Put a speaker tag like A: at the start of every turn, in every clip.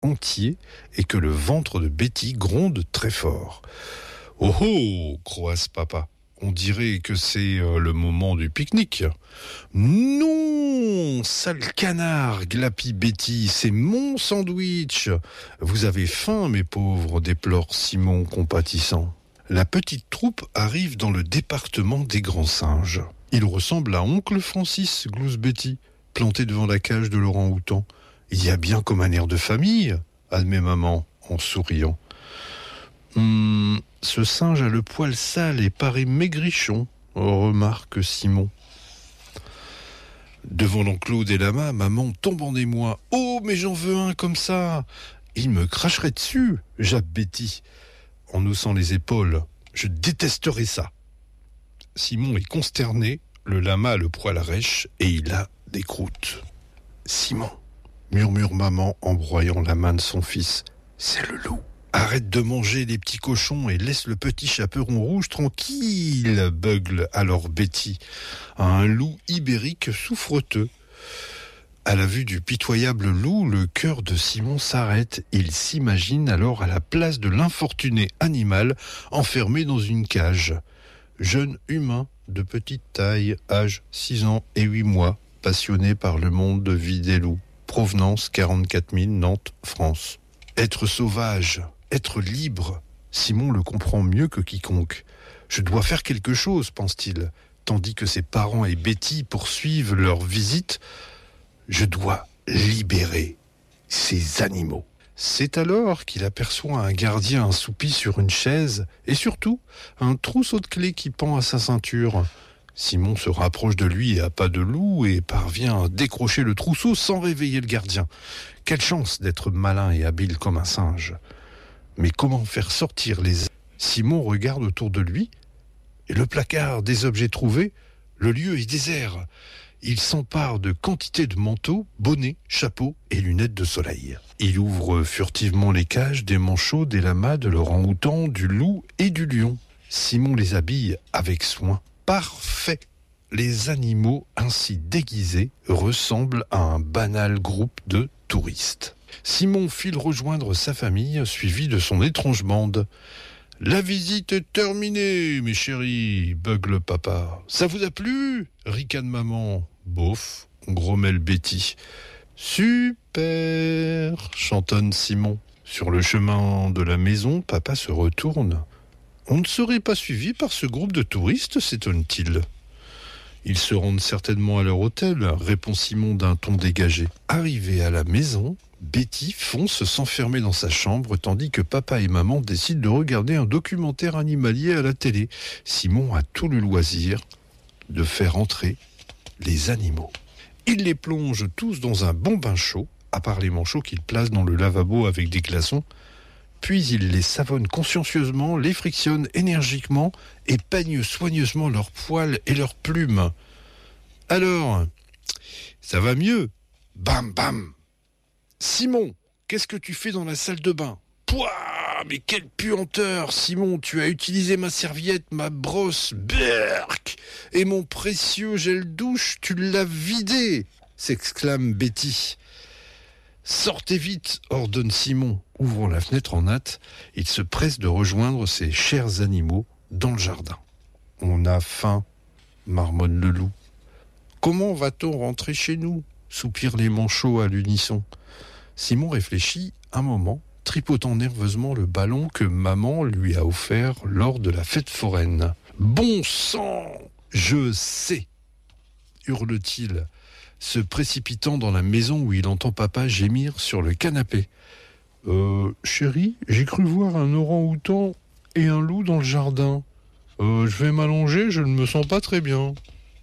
A: entier et que le ventre de Betty gronde très fort. « Oh oh !» croasse papa. « On dirait que c'est le moment du pique-nique. »« Non, sale canard !» glapit Betty. « C'est mon sandwich !»« Vous avez faim, mes pauvres !» déplore Simon compatissant. La petite troupe arrive dans le département des grands singes. Il ressemble à oncle Francis, glousse Betty, planté devant la cage de l'orang-outan. Il y a bien comme un air de famille, admet maman en souriant. Ce singe a le poil sale et paraît maigrichon, remarque Simon. Devant l'enclos des lamas, maman tombe en émoi. « Oh, mais j'en veux un comme ça !»« Il me cracherait dessus !» jappe Betty, en haussant les épaules. « Je détesterais ça !» Simon est consterné, le lama a le poil rêche et il a des croûtes. « Simon !» murmure maman en broyant la main de son fils. « C'est le loup. Arrête de manger les petits cochons et laisse le petit chaperon rouge tranquille, bugle alors Betty, un loup ibérique souffreteux. À la vue du pitoyable loup, le cœur de Simon s'arrête. Il s'imagine alors à la place de l'infortuné animal enfermé dans une cage. Jeune humain de petite taille, âge 6 ans et 8 mois, passionné par le monde de vie des loups. Provenance 44 000, Nantes, France. Être sauvage, être libre, Simon le comprend mieux que quiconque. Je dois faire quelque chose, pense-t-il, tandis que ses parents et Betty poursuivent leur visite. Je dois libérer ces animaux. C'est alors qu'il aperçoit un gardien assoupi sur une chaise et surtout un trousseau de clés qui pend à sa ceinture. Simon se rapproche de lui à pas de loup et parvient à décrocher le trousseau sans réveiller le gardien. Quelle chance d'être malin et habile comme un singe. Mais comment faire sortir les... Simon regarde autour de lui et le placard des objets trouvés, le lieu est désert. Il s'empare de quantité de manteaux, bonnets, chapeaux et lunettes de soleil. Il ouvre furtivement les cages des manchots, des lamas, de l'orang-outan, du loup et du lion. Simon les habille avec soin. Parfait. Les animaux ainsi déguisés ressemblent à un banal groupe de touristes. Simon file rejoindre sa famille, suivi de son étrange bande. « La visite est terminée, mes chéris !» bugle papa. « Ça vous a plu ?» ricane maman. « Bof !» grommelle Betty. « Super !» chantonne Simon. Sur le chemin de la maison, papa se retourne. « On ne serait pas suivi par ce groupe de touristes ?» s'étonne-t-il. « Ils se rendent certainement à leur hôtel », répond Simon d'un ton dégagé. Arrivé à la maison, Betty fonce s'enfermer dans sa chambre tandis que papa et maman décident de regarder un documentaire animalier à la télé. Simon a tout le loisir de faire entrer les animaux. Il les plonge tous dans un bon bain chaud, à part les manchots qu'il place dans le lavabo avec des glaçons. Puis il les savonne consciencieusement, les frictionne énergiquement et peigne soigneusement leurs poils et leurs plumes. « Alors, ça va mieux ?» Bam, bam. « Simon, qu'est-ce que tu fais dans la salle de bain ?»« Pouah, mais quelle puanteur, Simon, tu as utilisé ma serviette, ma brosse, berk, et mon précieux gel douche, tu l'as vidé !» s'exclame Betty. « Sortez vite !» ordonne Simon. Ouvrant la fenêtre en hâte, il se presse de rejoindre ses chers animaux dans le jardin. « On a faim !» marmonne le loup. « Comment va-t-on rentrer chez nous ?» soupirent les manchots à l'unisson. Simon réfléchit un moment, tripotant nerveusement le ballon que maman lui a offert lors de la fête foraine. « Bon sang, je sais !» hurle-t-il, se précipitant dans la maison où il entend papa gémir sur le canapé. « Chérie, j'ai cru voir un orang-outan et un loup dans le jardin. Je vais m'allonger, je ne me sens pas très bien. »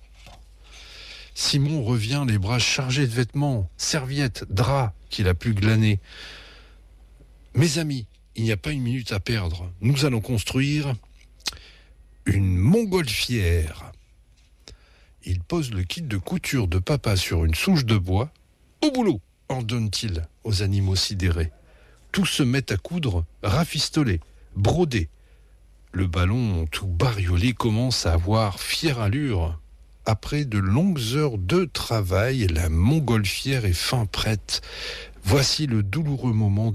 A: Simon revient les bras chargés de vêtements, serviettes, draps qu'il a pu glaner. « Mes amis, il n'y a pas une minute à perdre. Nous allons construire une montgolfière. » Il pose le kit de couture de papa sur une souche de bois. « Au boulot !» ordonne-t-il aux animaux sidérés. Tous se mettent à coudre, rafistoler, broder. Le ballon tout bariolé commence à avoir fière allure. Après de longues heures de travail, la montgolfière est fin prête. Voici le douloureux moment